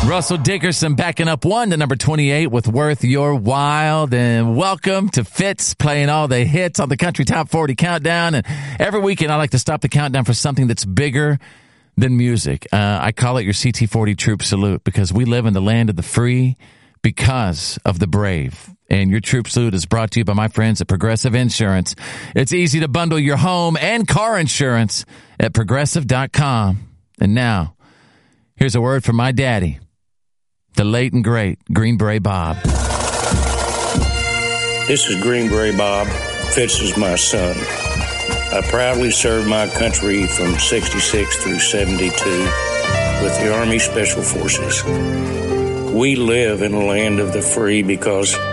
Russell Dickerson backing up one to number 28 with Worth Your While. And welcome to Fitz playing all the hits on the Country Top 40 Countdown. And every weekend I like to stop the countdown for something that's bigger than music. I call it your CT40 Troop Salute because we live in the land of the free because of the brave. And your Troop Salute is brought to you by my friends at Progressive Insurance. It's easy to bundle your home and car insurance at Progressive.com. And now, here's a word from my daddy, the late and great Green Beret Bob. This is Green Beret Bob. Fitz is my son. I proudly served my country from 66 through 72 with the Army Special Forces. We live in a land of the free because